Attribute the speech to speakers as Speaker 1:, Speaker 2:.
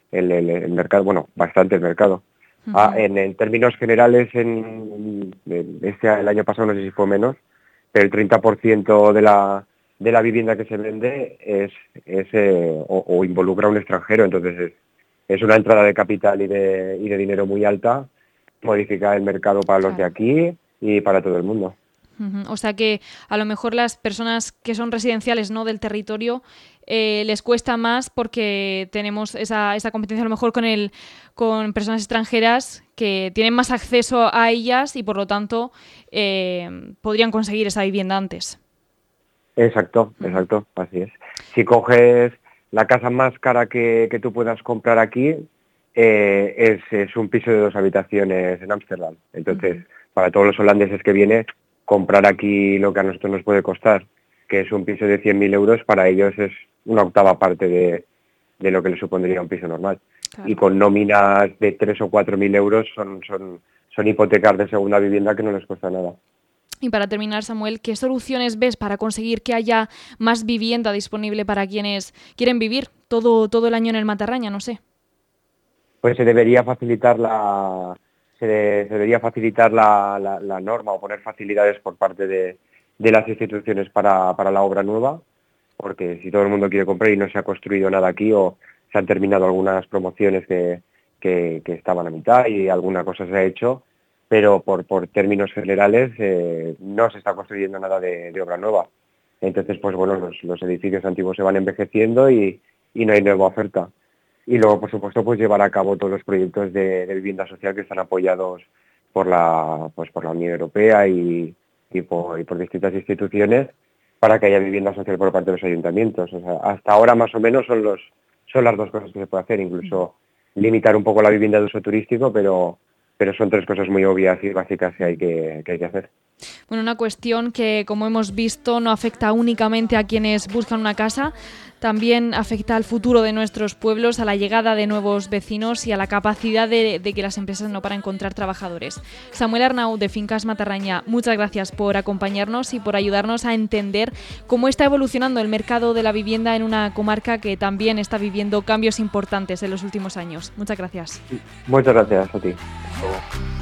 Speaker 1: el mercado, bueno, bastante el mercado.
Speaker 2: Ujú.
Speaker 1: En términos generales, el año pasado no sé si fue menos, pero el 30% de la vivienda que se vende o involucra a un extranjero, entonces es una entrada de capital y de dinero muy alta, modificar el mercado para los de
Speaker 2: Claro.
Speaker 1: aquí y para todo el mundo.
Speaker 2: Ujú. O sea que a lo mejor las personas que son residenciales, ¿no?, del territorio les cuesta más porque tenemos esa competencia a lo mejor con personas extranjeras que tienen más acceso a ellas y por lo tanto podrían conseguir esa vivienda antes.
Speaker 1: Exacto,
Speaker 2: Ujú.
Speaker 1: exacto, así es. Si coges la casa más cara que tú puedas comprar aquí, es un piso de 2 habitaciones en Ámsterdam. Entonces,
Speaker 2: Ujú.
Speaker 1: para todos los holandeses que vienen, comprar aquí lo que a nosotros nos puede costar, que es un piso de 100.000 euros, para ellos es una octava parte de lo que les supondría un piso normal. Y
Speaker 2: Claro.
Speaker 1: con nóminas de 3 o 4.000 euros son hipotecas de segunda vivienda que no les cuesta nada.
Speaker 2: Y para terminar, Samuel, ¿qué soluciones ves para conseguir que haya más vivienda disponible para quienes quieren vivir todo el año en el Matarraña? No sé.
Speaker 1: Pues se debería facilitar la norma o poner facilidades por parte de las instituciones para la obra nueva, porque si todo el mundo quiere comprar y no se ha construido nada aquí o se han terminado algunas promociones que estaban a mitad y alguna cosa se ha hecho, pero por términos generales no se está construyendo nada de obra nueva. Entonces, pues bueno, los edificios antiguos se van envejeciendo y no hay nueva oferta. Y luego, por supuesto, pues llevar a cabo todos los proyectos de vivienda social que están apoyados por la Unión Europea y por distintas instituciones para que haya vivienda social por parte de los ayuntamientos. O sea, hasta ahora más o menos son las dos cosas que se puede hacer, incluso limitar un poco la vivienda de uso turístico, pero son 3 cosas muy obvias y básicas que hay que hacer.
Speaker 2: Bueno, una cuestión que, como hemos visto, no afecta únicamente a quienes buscan una casa, también afecta al futuro de nuestros pueblos, a la llegada de nuevos vecinos y a la capacidad de que las empresas no para encontrar trabajadores. Samuel Arnau, de Fincas Matarraña, muchas gracias por acompañarnos y por ayudarnos a entender cómo está evolucionando el mercado de la vivienda en una comarca que también está viviendo cambios importantes en los últimos años. Muchas gracias.
Speaker 1: Muchas gracias a ti. Hasta luego.